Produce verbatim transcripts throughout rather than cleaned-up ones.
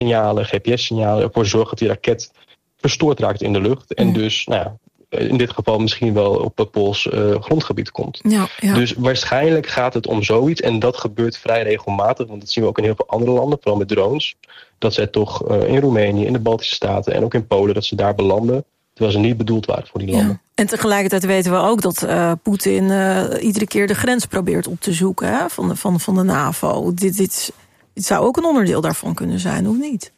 signalen, G P S-signalen, ervoor zorgen dat die raket verstoord raakt in de lucht. En mm. dus, nou ja, in dit geval misschien wel op het Pools uh, grondgebied komt. Ja, ja. Dus waarschijnlijk gaat het om zoiets. En dat gebeurt vrij regelmatig. Want dat zien we ook in heel veel andere landen. Vooral met drones. Dat zij toch uh, in Roemenië, in de Baltische Staten en ook in Polen, dat ze daar belanden. Terwijl ze niet bedoeld waren voor die landen. Ja. En tegelijkertijd weten we ook dat uh, Poetin uh, iedere keer de grens probeert op te zoeken, hè, van, de, van, van de NAVO. Dit, dit, dit zou ook een onderdeel daarvan kunnen zijn, of niet?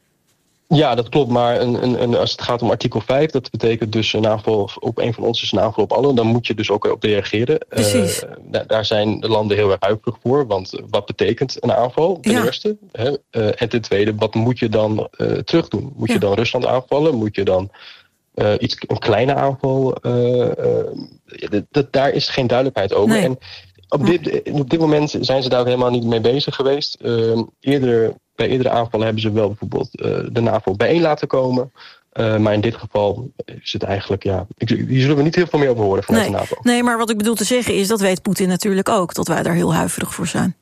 Ja, dat klopt. Maar een, een, een, als het gaat om artikel vijf, dat betekent dus een aanval op een van ons is een aanval op allen. Dan moet je dus ook op reageren. Precies. Uh, daar, daar zijn de landen heel erg huiverig voor. Want wat betekent een aanval? Ten ja. eerste. Hè? Uh, en ten tweede, wat moet je dan uh, terug doen? Moet ja. je dan Rusland aanvallen? Moet je dan uh, iets, een kleine aanval? Uh, uh, d- d- daar is geen duidelijkheid over. Nee. En op dit, op dit moment zijn ze daar ook helemaal niet mee bezig geweest. Uh, eerder... Bij eerdere aanvallen hebben ze wel bijvoorbeeld uh, de NAVO bijeen laten komen. Uh, maar in dit geval is het eigenlijk, ja, hier zullen we niet heel veel meer over horen vanuit nee, de NAVO. Nee, maar wat ik bedoel te zeggen is, dat weet Poetin natuurlijk ook, dat wij daar heel huiverig voor zijn.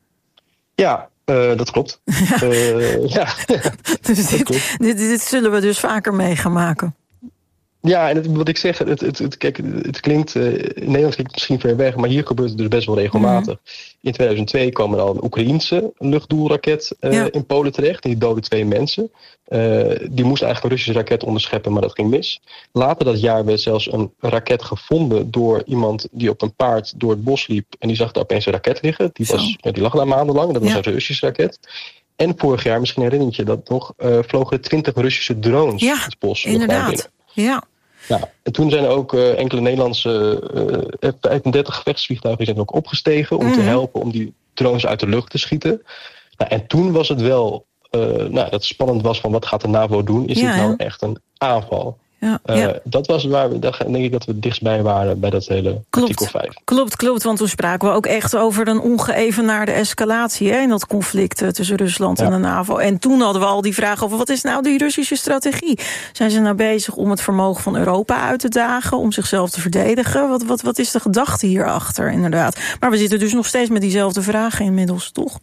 Ja, uh, dat klopt. Ja. Uh, ja. Dus dit, dit, dit, dit zullen we dus vaker mee gaan maken. Ja, en het, wat ik zeg, het, het, het, kijk, het klinkt, uh, in Nederland klinkt het misschien ver weg, maar hier gebeurt het dus best wel regelmatig. Mm. In tweeduizend twee kwam er al een Oekraïense luchtdoelraket uh, ja. in Polen terecht. En die doodde twee mensen. Uh, die moest eigenlijk een Russische raket onderscheppen, maar dat ging mis. Later dat jaar werd zelfs een raket gevonden door iemand die op een paard door het bos liep. En die zag daar opeens een raket liggen. Die, was, ja, die lag daar maandenlang, dat was ja. een Russische raket. En vorig jaar, misschien herinner je je dat nog, uh, vlogen twintig Russische drones ja, het bos. Inderdaad, ja. Ja, en toen zijn er ook uh, enkele Nederlandse uh, F vijfendertig gevechtsvliegtuigen zijn ook opgestegen om mm. te helpen om die drones uit de lucht te schieten. Nou, en toen was het wel, uh, nou, dat het spannend was van wat gaat de NAVO doen? Is ja, dit nou ja. echt een aanval? Ja, uh, ja. Dat was waar we, daar denk ik dat we dichtstbij waren bij dat hele klopt, artikel vijf. Klopt, klopt, want toen spraken we ook echt over een ongeëvenaarde escalatie, hè, in dat conflict uh, tussen Rusland ja. en de NAVO. En toen hadden we al die vraag over wat is nou die Russische strategie? Zijn ze nou bezig om het vermogen van Europa uit te dagen, om zichzelf te verdedigen? Wat, wat, wat is de gedachte hierachter, inderdaad? Maar we zitten dus nog steeds met diezelfde vragen inmiddels, toch?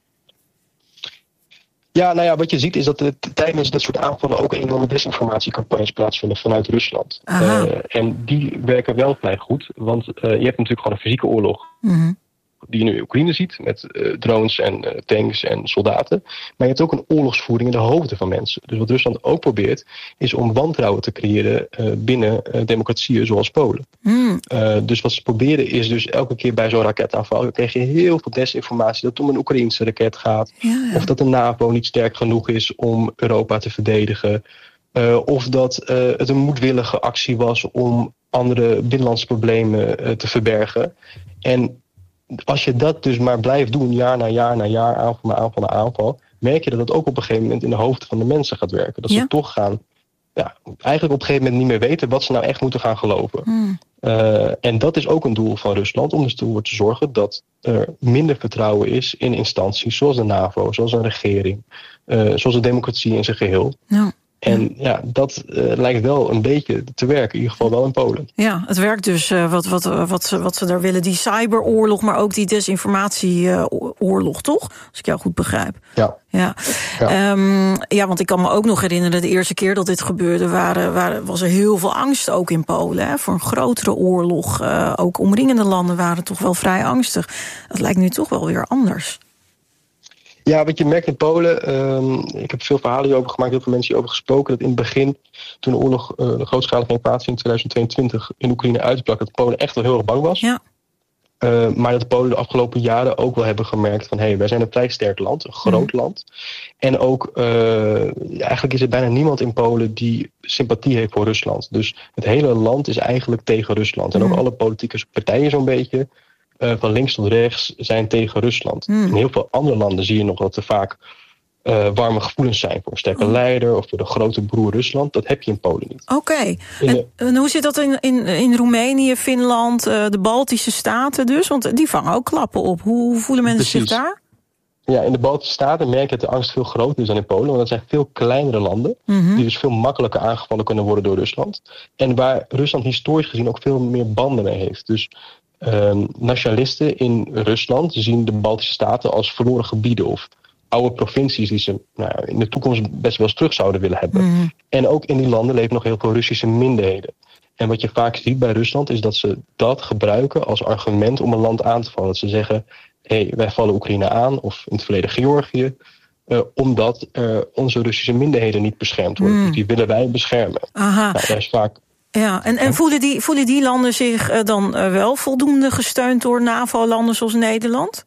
Ja, nou ja, wat je ziet is dat er tijdens dat soort aanvallen ook enorme desinformatiecampagnes plaatsvinden vanuit Rusland. Uh, en die werken wel vrij goed, want uh, je hebt natuurlijk gewoon een fysieke oorlog. Mm-hmm. Die je nu in Oekraïne ziet, met uh, drones en uh, tanks en soldaten. Maar je hebt ook een oorlogsvoering in de hoofden van mensen. Dus wat Rusland ook probeert, is om wantrouwen te creëren uh, binnen uh, democratieën zoals Polen. Mm. Uh, dus wat ze proberen is dus elke keer bij zo'n raketaanval, dan krijg je heel veel desinformatie dat het om een Oekraïnse raket gaat. Ja, ja. Of dat de NAVO niet sterk genoeg is om Europa te verdedigen. Uh, of dat uh, het een moedwillige actie was om andere binnenlandse problemen uh, te verbergen. En als je dat dus maar blijft doen, jaar na jaar na jaar, aanval na aanval na aanval, merk je dat het ook op een gegeven moment in de hoofden van de mensen gaat werken. Dat ja. ze toch gaan, ja, eigenlijk op een gegeven moment niet meer weten wat ze nou echt moeten gaan geloven. Mm. Uh, en dat is ook een doel van Rusland, om dus ervoor te zorgen dat er minder vertrouwen is in instanties zoals de NAVO, zoals een regering, uh, zoals de democratie in zijn geheel. Ja. En ja, dat uh, lijkt wel een beetje te werken, in ieder geval wel in Polen. Ja, het werkt dus uh, wat, wat, wat, ze, wat ze daar willen. Die cyberoorlog, maar ook die desinformatieoorlog, uh, toch? Als ik jou goed begrijp. Ja. Ja. Ja. Um, ja, want ik kan me ook nog herinneren, de eerste keer dat dit gebeurde, waren, waren, was er heel veel angst ook in Polen. Hè, voor een grotere oorlog. Uh, ook omringende landen waren toch wel vrij angstig. Dat lijkt nu toch wel weer anders. Ja, wat je merkt in Polen, um, ik heb veel verhalen hierover gemaakt, heel veel mensen hierover gesproken, dat in het begin, toen de oorlog, uh, de grootschalige invasie in tweeduizend tweeëntwintig in Oekraïne uitbrak, dat Polen echt wel heel erg bang was. Ja. Uh, maar dat de Polen de afgelopen jaren ook wel hebben gemerkt van, hé, hey, wij zijn een vrij sterk land, een groot mm. land. En ook, uh, eigenlijk is er bijna niemand in Polen die sympathie heeft voor Rusland. Dus het hele land is eigenlijk tegen Rusland. En mm. ook alle politieke partijen zo'n beetje, Uh, van links tot rechts, zijn tegen Rusland. Mm. In heel veel andere landen zie je nog dat er vaak uh, warme gevoelens zijn voor een sterke oh. leider of voor de grote broer Rusland. Dat heb je in Polen niet. Oké. Okay. En, en hoe zit dat in, in, in Roemenië, Finland, uh, de Baltische Staten dus? Want die vangen ook klappen op. Hoe voelen mensen Precies. zich daar? Ja, in de Baltische Staten merk je dat de angst veel groter is dan in Polen. Want dat zijn veel kleinere landen. Mm-hmm. Die dus veel makkelijker aangevallen kunnen worden door Rusland. En waar Rusland historisch gezien ook veel meer banden mee heeft. Dus Um, nationalisten in Rusland zien de Baltische Staten als verloren gebieden of oude provincies die ze nou, in de toekomst best wel eens terug zouden willen hebben. Mm. En ook in die landen leven nog heel veel Russische minderheden. En wat je vaak ziet bij Rusland is dat ze dat gebruiken als argument om een land aan te vallen. Dat ze zeggen, hé, hey, wij vallen Oekraïne aan, of in het verleden Georgië, uh, omdat uh, onze Russische minderheden niet beschermd worden. Mm. Dus die willen wij beschermen. Aha. Nou, dat is vaak... Ja, en, en voelen, die, voelen die landen zich uh, dan uh, wel voldoende gesteund door NAVO-landen zoals Nederland?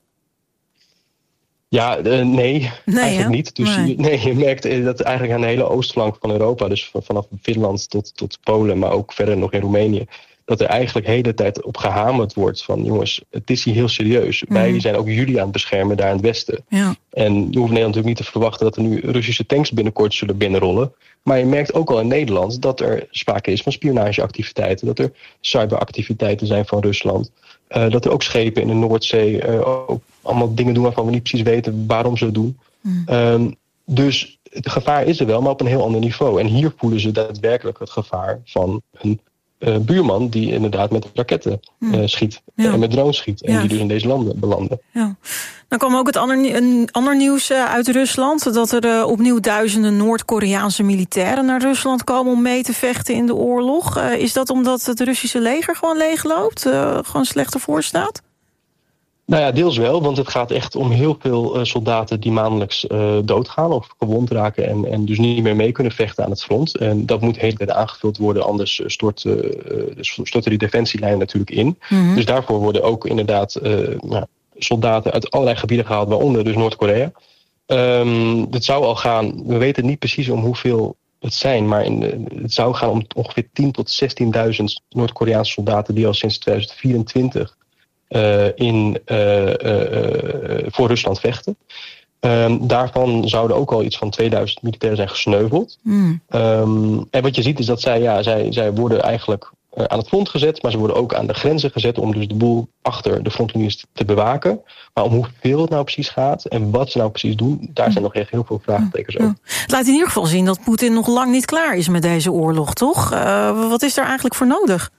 Ja, uh, nee, nee, eigenlijk hè? niet. Dus nee. nee, je merkt dat eigenlijk aan de hele oostflank van Europa, dus vanaf Finland tot, tot Polen, maar ook verder nog in Roemenië, dat er eigenlijk de hele tijd op gehamerd wordt van, jongens, het is hier heel serieus. Mm. Wij zijn ook jullie aan het beschermen daar in het westen. Ja. En je hoeft Nederland natuurlijk niet te verwachten dat er nu Russische tanks binnenkort zullen binnenrollen. Maar je merkt ook al in Nederland dat er sprake is van spionageactiviteiten, dat er cyberactiviteiten zijn van Rusland. Uh, dat er ook schepen in de Noordzee uh, ook allemaal dingen doen waarvan we niet precies weten waarom ze het doen. Mm. Um, dus het gevaar is er wel, maar op een heel ander niveau. En hier voelen ze daadwerkelijk het gevaar van een uh, buurman die inderdaad met raketten mm. uh, schiet. Ja. En met drones schiet. En ja. die dus in deze landen belanden. Ja. Dan kwam ook het ander, een ander nieuws uh, uit Rusland. Dat er uh, opnieuw duizenden Noord-Koreaanse militairen naar Rusland komen om mee te vechten in de oorlog. Uh, is dat omdat het Russische leger gewoon leegloopt? Uh, gewoon slecht ervoor staat? Nou ja, deels wel, want het gaat echt om heel veel uh, soldaten die maandelijks uh, doodgaan of gewond raken en, en dus niet meer mee kunnen vechten aan het front. En dat moet de hele tijd aangevuld worden, anders stort, uh, storten die defensielijnen natuurlijk in. Mm-hmm. Dus daarvoor worden ook inderdaad uh, nou, soldaten uit allerlei gebieden gehaald, waaronder dus Noord-Korea. Um, het zou al gaan, we weten niet precies om hoeveel het zijn, maar in de, het zou gaan om ongeveer tien tot zestienduizend Noord-Koreaanse soldaten die al sinds tweeduizend vierentwintig Uh, in, uh, uh, uh, voor Rusland vechten. Um, daarvan zouden ook al iets van tweeduizend militairen zijn gesneuveld. Mm. Um, en wat je ziet is dat zij, ja, zij, zij worden eigenlijk uh, aan het front gezet, maar ze worden ook aan de grenzen gezet om dus de boel achter de frontlinies te bewaken. Maar om hoeveel het nou precies gaat en wat ze nou precies doen, daar zijn nog echt heel veel vraagtekens over. Ja. Het laat in ieder geval zien dat Poetin nog lang niet klaar is met deze oorlog, toch? Uh, wat is er eigenlijk voor nodig?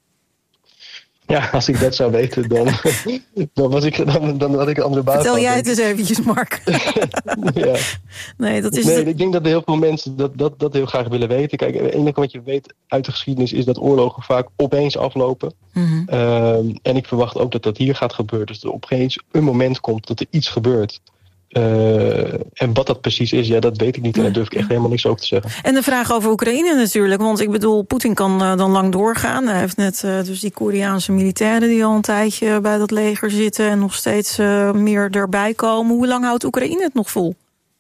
Ja, als ik dat zou weten, dan, dan, was ik, dan, dan had ik een andere baan. Vertel jij het eens eventjes, Mark. ja. Nee, dat is nee de... ik denk dat heel veel mensen dat, dat, dat heel graag willen weten. Kijk, het enige wat je weet uit de geschiedenis is dat oorlogen vaak opeens aflopen. Mm-hmm. Uh, en ik verwacht ook dat dat hier gaat gebeuren. Dus er opeens een moment komt dat er iets gebeurt. Uh, en wat dat precies is, ja, dat weet ik niet. En daar durf ik echt helemaal niks over te zeggen. En de vraag over Oekraïne natuurlijk. Want ik bedoel, Poetin kan uh, dan lang doorgaan. Hij heeft net uh, dus die Koreaanse militairen die al een tijdje bij dat leger zitten en nog steeds uh, meer erbij komen. Hoe lang houdt Oekraïne het nog vol?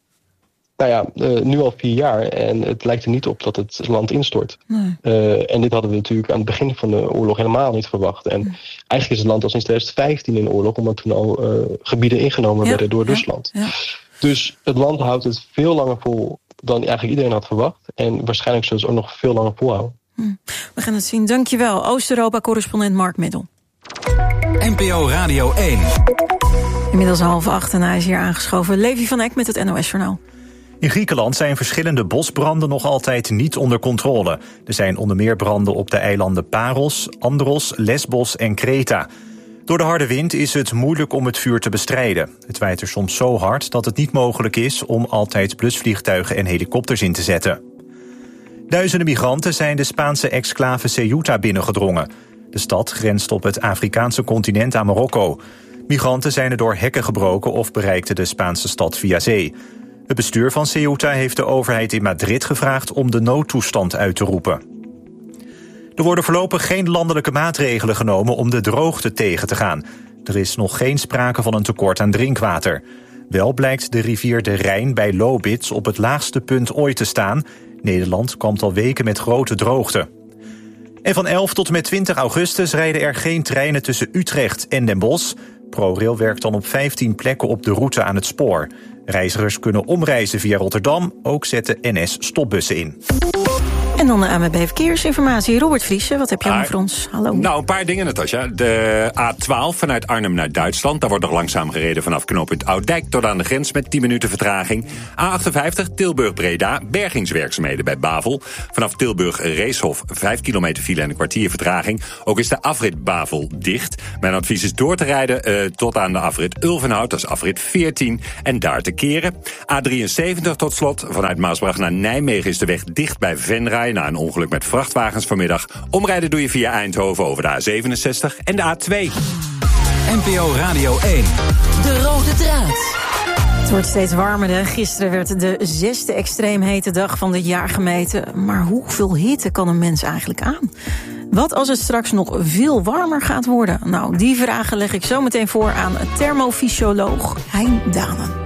Nou ja, uh, nu al vier jaar. En het lijkt er niet op dat het land instort. Nee. Uh, en dit hadden we natuurlijk aan het begin van de oorlog helemaal niet verwacht. En nee. eigenlijk is het land al sinds tweeduizend vijftien in oorlog, omdat toen al uh, gebieden ingenomen ja, werden door ja, Rusland. Ja. Dus het land houdt het veel langer vol dan eigenlijk iedereen had verwacht. En waarschijnlijk zullen ze ook nog veel langer volhouden. Hm. We gaan het zien. Dankjewel, Oost-Europa-correspondent Mark Middel. N P O Radio één. Inmiddels half acht en hij is hier aangeschoven. Levi van Eck met het N O S-journaal. In Griekenland zijn verschillende bosbranden nog altijd niet onder controle. Er zijn onder meer branden op de eilanden Paros, Andros, Lesbos en Kreta. Door de harde wind is het moeilijk om het vuur te bestrijden. Het waait er soms zo hard dat het niet mogelijk is om altijd blusvliegtuigen en helikopters in te zetten. Duizenden migranten zijn de Spaanse exclave Ceuta binnengedrongen. De stad grenst op het Afrikaanse continent aan Marokko. Migranten zijn er door hekken gebroken of bereikten de Spaanse stad via zee. Het bestuur van Ceuta heeft de overheid in Madrid gevraagd om de noodtoestand uit te roepen. Er worden voorlopig geen landelijke maatregelen genomen om de droogte tegen te gaan. Er is nog geen sprake van een tekort aan drinkwater. Wel blijkt de rivier de Rijn bij Lobith op het laagste punt ooit te staan. Nederland kampt al weken met grote droogte. En van elf tot en met twintig augustus rijden er geen treinen tussen Utrecht en Den Bosch. ProRail werkt dan op vijftien plekken op de route aan het spoor. Reizigers kunnen omreizen via Rotterdam, ook zetten N S stopbussen in. En dan de A N W B Verkeersinformatie. Robert Vriessen, wat heb je allemaal voor ons? Hallo. Nou, een paar dingen, Natasja. De A twaalf vanuit Arnhem naar Duitsland. Daar wordt nog langzaam gereden vanaf knooppunt Oud-Dijk tot aan de grens met tien minuten vertraging. A achtenvijftig Tilburg-Breda, bergingswerkzaamheden bij Bavel. Vanaf Tilburg-Reeshof, vijf kilometer file en een kwartier vertraging. Ook is de afrit Bavel dicht. Mijn advies is door te rijden uh, tot aan de afrit Ulvenhout, dat is afrit veertien, en daar te keren. A drieënzeventig tot slot, vanuit Maasbracht naar Nijmegen is de weg dicht bij Venray na een ongeluk met vrachtwagens vanmiddag. Omrijden doe je via Eindhoven over de A zevenenzestig en de A twee. N P O Radio één. De rode draad. Het wordt steeds warmer. Gisteren werd de zesde extreem hete dag van dit jaar gemeten. Maar hoeveel hitte kan een mens eigenlijk aan? Wat als het straks nog veel warmer gaat worden? Nou, die vragen leg ik zo meteen voor aan thermofysioloog Hein Danen.